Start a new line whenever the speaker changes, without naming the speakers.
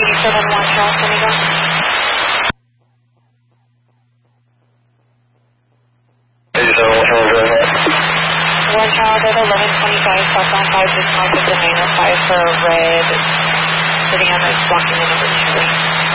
87 1 Charles, San Diego.
87 1 Charles, go ahead.
1 Charles at 1125, southbound 5 6 miles of the 905 for red, sitting on this blocking the number 2.